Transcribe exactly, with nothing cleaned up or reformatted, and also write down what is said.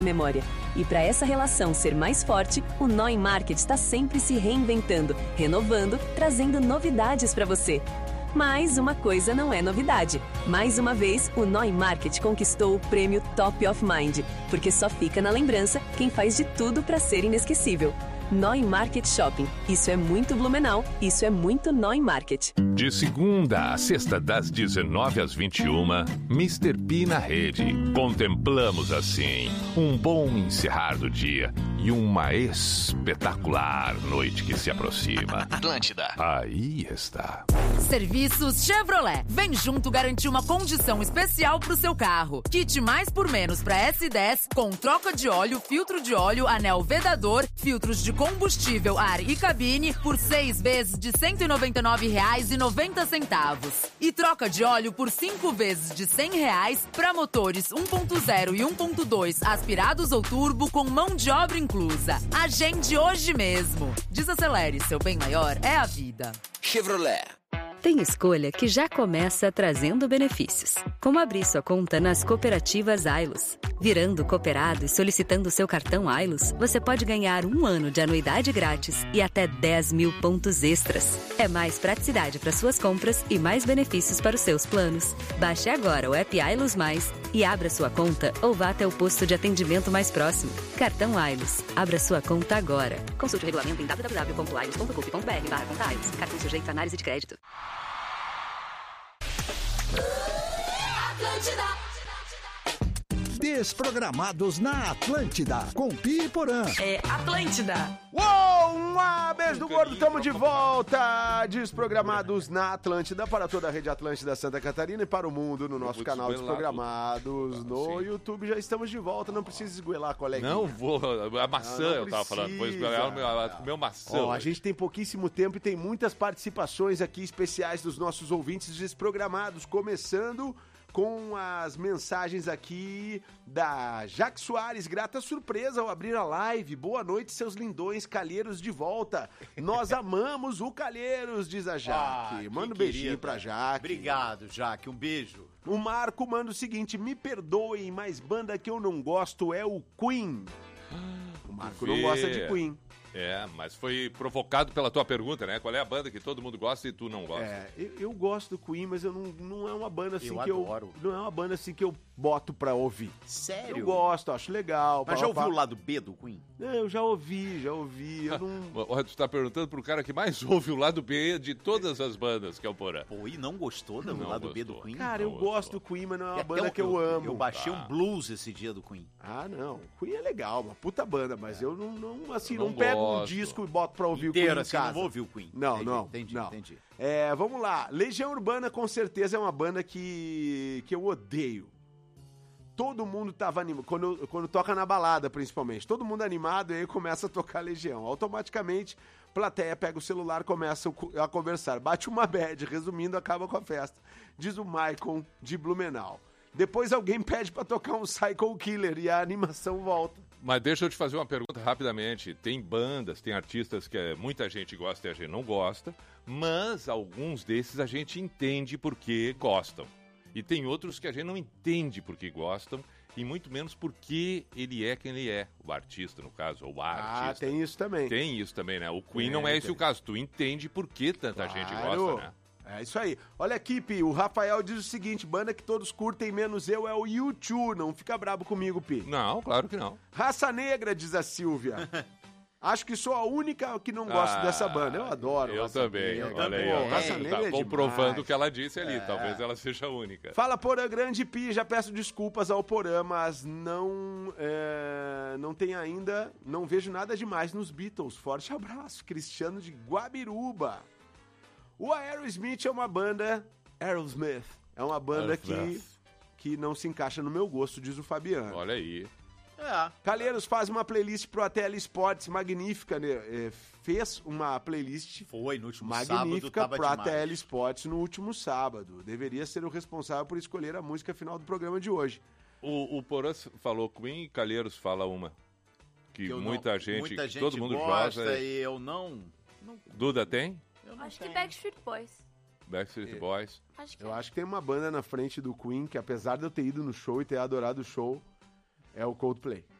memória. E para essa relação ser mais forte, o Noi Market está sempre se reinventando, renovando, trazendo novidades para você. Mas uma coisa não é novidade. Mais uma vez, o Noi Market conquistou o prêmio Top of Mind, porque só fica na lembrança quem faz de tudo para ser inesquecível. Noi Market Shopping. Isso é muito Blumenau, isso é muito Noi Market. De segunda a sexta, das dezenove às vinte e uma, mister P na rede. Contemplamos assim um bom encerrar do dia e uma espetacular noite que se aproxima. Atlântida. Aí está. Serviços Chevrolet. Vem junto garantir uma condição especial pro seu carro. Kit mais por menos para S dez com troca de óleo, filtro de óleo, anel vedador, filtros de combustível, ar e cabine por seis vezes de cento e noventa e nove reais e noventa centavos. E troca de óleo por cinco vezes de cem reais para motores um ponto zero e um ponto dois aspirados ou turbo com mão de obra inclusa. Agende hoje mesmo. Desacelere, seu bem maior é a vida. Chevrolet. Tem escolha que já começa trazendo benefícios, como abrir sua conta nas cooperativas Ailos. Virando cooperado e solicitando seu cartão Ailos, você pode ganhar um ano de anuidade grátis e até dez mil pontos extras. É mais praticidade para suas compras e mais benefícios para os seus planos. Baixe agora o app Ailos Mais e abra sua conta ou vá até o posto de atendimento mais próximo. Cartão Ailos. Abra sua conta agora. Consulte o regulamento em w w w ponto ailos ponto com ponto b r barra conta Ailos. Cartão sujeito a análise de crédito. Desprogramados na Atlântida, com Pi e Porã. É Atlântida. Uou, um beijo do gordo, tamo de volta. Desprogramados na Atlântida, para toda a rede Atlântida Santa Catarina e para o mundo no nosso canal Desprogramados. No YouTube já estamos de volta, não precisa esgoelar, coleguinha. Não vou, a maçã não, não eu tava falando, vou esgoelar o meu, meu maçã. Ó, a gente tem pouquíssimo tempo e tem muitas participações aqui especiais dos nossos ouvintes desprogramados, começando com as mensagens aqui da Jaque Soares. Grata surpresa ao abrir a live. Boa noite, seus lindões Calheiros de volta. Nós amamos o Calheiros, diz a Jaque. Ah, manda um beijinho querida. Pra Jaque. Obrigado, Jaque. Um beijo. O Marco manda o seguinte: me perdoem, mas banda que eu não gosto é o Queen. O Marco Vê. não gosta de Queen. É, mas foi provocado pela tua pergunta, né? Qual é a banda que todo mundo gosta e tu não gosta? É, eu, eu gosto do Queen, mas eu não, não é uma banda assim eu que adoro. eu... Não é uma banda assim que eu boto pra ouvir. Sério? Eu gosto, acho legal. Mas já ouviu o lado B do Queen? Não, eu já ouvi, já ouvi, eu não... Olha, tu tá perguntando pro cara que mais ouve o lado B de todas as bandas, que é o Porã. Pô, e não gostou do não lado gostou. B do Queen? Cara, não eu gostou. gosto do Queen, mas não é uma é banda eu, que eu, eu amo. Eu baixei ah. um blues esse dia do Queen. Ah, não. Queen é legal, uma puta banda, mas é. eu não, não assim, não não pego gosto. um disco e boto pra ouvir Inteiro, o Queen assim, em casa. não vou ouvir o Queen. Não, entendi, não, entendi, não. entendi. É, vamos lá. Legião Urbana com certeza é uma banda que, que eu odeio. Todo mundo tava animado, quando, quando toca na balada, principalmente. Todo mundo animado e aí começa a tocar Legião. Automaticamente, plateia pega o celular e começa a conversar. Bate uma bad, resumindo, acaba com a festa. Diz o Maicon de Blumenau. Depois alguém pede pra tocar um Psycho Killer e a animação volta. Mas deixa eu te fazer uma pergunta rapidamente. Tem bandas, tem artistas que muita gente gosta e a gente não gosta, mas alguns desses a gente entende porque gostam. E tem outros que a gente não entende porque gostam e muito menos porque ele é quem ele é, o artista no caso, ou a Ah, artista. tem isso também. Tem isso também, né? O Queen É, não é esse tem. o caso, tu entende por que tanta Claro. gente gosta, né? É isso aí. Olha aqui, Pi, o Rafael diz o seguinte: banda que todos curtem menos eu é o U dois. Não fica brabo comigo, Pi. Não, claro que não. Raça Negra, diz a Silvia. Acho que sou a única que não gosta Ah, dessa banda. Eu adoro. Eu Raça também. Negra. Olha aí, Pô, ó, Raça tá, Negra tá é comprovando demais. o que ela disse ali. Talvez ela seja a única. Fala, Porã, grande Pi, já peço desculpas ao Porã, mas não, é, não tem ainda, não vejo nada demais nos Beatles. Forte abraço, Cristiano de Guabiruba. O Aerosmith é uma banda, Aerosmith, é uma banda que, que não se encaixa no meu gosto, diz o Fabiano. Olha aí. É. Calheiros faz uma playlist pro A T L Sports, magnífica, né? É, fez uma playlist Foi no último magnífica sábado, pro A tava T L demais. Sports no último sábado. Deveria ser o responsável por escolher a música final do programa de hoje. O, o Porã falou Queen e Calheiros fala uma. Que, Que eu muita, não- gente, muita gente todo mundo gosta gosta. e eu não... não Duda tem? eu não Acho tenho. que Backstreet Boys. Backstreet É. Boys. Acho que Eu é. acho que tem uma banda na frente do Queen que, apesar de eu ter ido no show e ter adorado o show, é o Coldplay.